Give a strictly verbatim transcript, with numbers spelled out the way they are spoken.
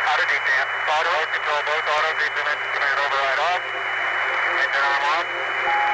Auto detent. Auto control, both auto detent, command override off. Engine arm on.